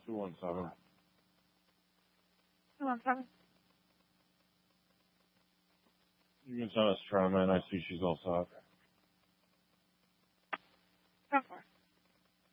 217. 217. You can send us Trauma, and I see she's all set.